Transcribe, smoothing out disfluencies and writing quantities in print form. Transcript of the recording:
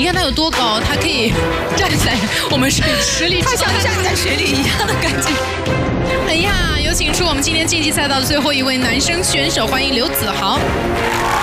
看他有多高，他可以站在我们水池里， 他像站在水里一样的感觉。 哎呀，有请出我们今天竞技赛道的最后一位男生选手，欢迎刘子豪。